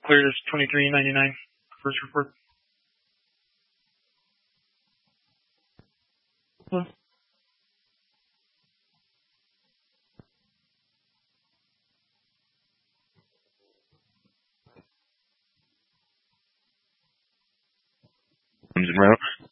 cleared as 2399. First report. Hello. Comes en route.